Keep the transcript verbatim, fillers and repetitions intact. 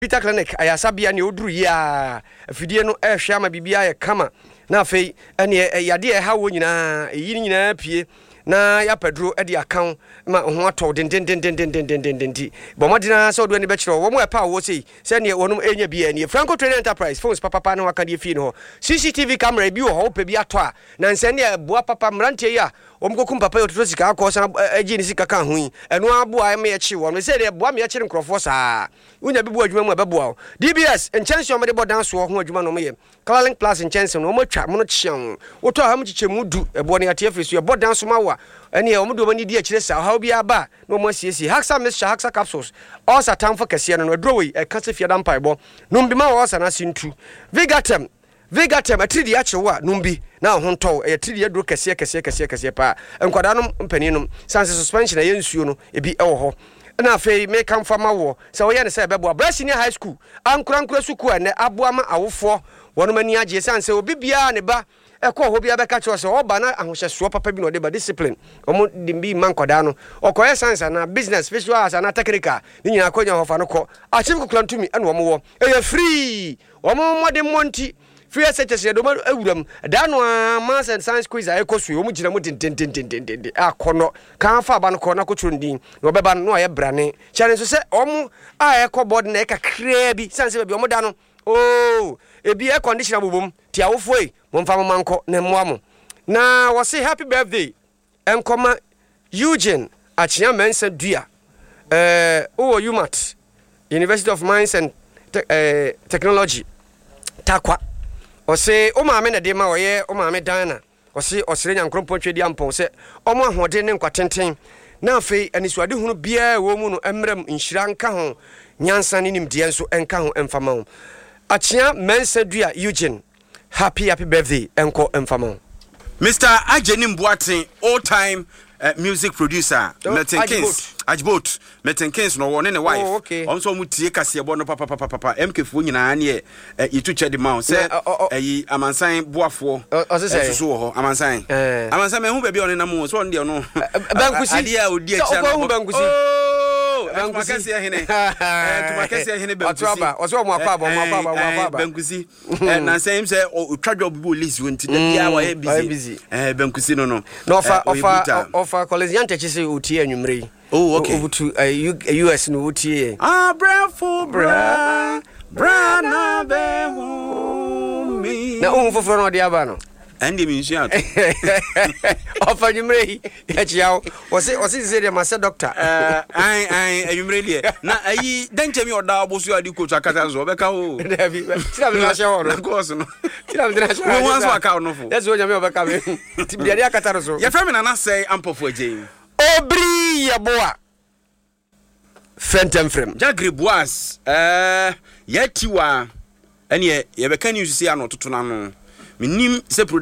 Peter Clinic ayasabia ne oduru ya afidie no ehwe ama bibia ye kama na afei ene yade e ha wo nyina eyi nyina pie na ya pedro e de account ma ho ato den den den den den den den den ti bomodina so do ne be kire wo mo e pa wo sei se ne wonum enya bia ne Franco Trading Enterprise phones papa pa na waka de fi no C C T V camera bi wo ho pe bi ato a na nse ne boa papa mrantie ya omkokum papa yo to sika akosa agi ni sika kan ho yi eno aboa me ye chi wo me se de boa me ye chire nkrofo saa unya bibu adwuma mu abeboa D B S enchanse o me de bodan so ho adwuma no me ye Clarlink Plus enchanse no mo twa mo no chian wo to ha mo chiche mu du ebo ne ate afiri so ye bodan so ma wa ene o mo do mani di a chire saa ha obi aba no mo siesi Haxa Mixture Haxa capsules all satan for kese no no we e kase fia dan paibo no mbi ma wo sa na sintu Vigatem Vigatem atridi a chewa numbi na ho ntow e atridi aduro kese kese kese kese pa enkwada no mpani no sanse suspension e yensuo no ebi e wo ho na afei me kan fama wo se wo ye ne se bebo bra senior high school ankura ankura suku ene aboama awofo wono mani age sanse obi bia ne ba ekọ ho bia beka cho se oba na ahohyeso papa bi no de ba discipline omo dimbi mankoda no okoye sansa na business visual as na technical ni nyina akonya hofa no ko achieve kuklantumi ene omo wo e free omo modern monti free access ye do ma awuram da no maths and science quiz a ekosu omo gina mo tin tin tin tin tin akono kan fa ba no ko na ko trondin no beba no aye brane challenge so se omo a ekọ board na e kakra bi sanse bi omo da no oh ebi air conditioner bubum ti awofo e momfa mo manko na moamo na wo say happy birthday enkoma Eugene achia mensa dua eh o U M A T University of Mines and Te uh, Technology takwa o say o ma me na de ma oye o ma me dana o say o sire nyankropon twedi ampon se o mo ahode ne nkwatenten na afei anisuade hunu bia wo mu no emrem nhira nka ho nyansa ne nimde enso enka ho emfama ho achia mensa dua Eugene happy happy birthday enko emfama Mister Ajenim Boateng all time uh, music producer oh, Milton Keynes Ajbot Milton Keynes no one ne wife oh, okay. Also mutie kasebo no papa papa papa M K fu nyina ne yitu chedi ma say ayi amansan boafo eso so ho amansan amansan me hu ba bi on na mu so on de no bankusi ade a odi a chia no bankusi bankusi hene eh tumakasi hene bankusi atwaba oso mo akwa ba mo akwa ba mo akwa ba bankusi na say say twadwo bi list won ti da bia wa busy eh bankusi no no no offer offer offer college yan techi say oti anwumre oh okay over to uh, U S no oti ah bravo bra bra na be me na um foforo no de aba no ande mi nsu ato offer anwumre ya chiao o say o say say ma say doctor eh ai ai anwumre de na ayi danche mi oda obosu adi kotu akata zo be ka o David tira bi na she ho no course no tira bi na she we wan so aka no fo yes o nya me obeka me ti bi ade akata so ye femi na na say ampofo agyin obri ya boa Fentem frem Jagri Boas eh yetiwa ene ye be kan use say anototo na no minim se